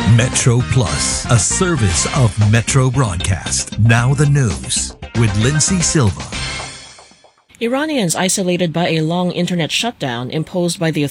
Metro Plus, a service of Metro Broadcast. Now the news with Lindsay Silva. Iranians isolated by a long internet shutdown imposed by the